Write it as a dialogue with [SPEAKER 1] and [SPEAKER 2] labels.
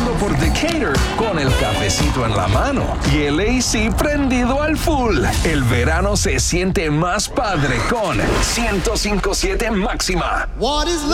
[SPEAKER 1] pasando por Decatur con el cafecito en la mano y el AC prendido al full. El verano se siente más padre con 105.7 Máxima.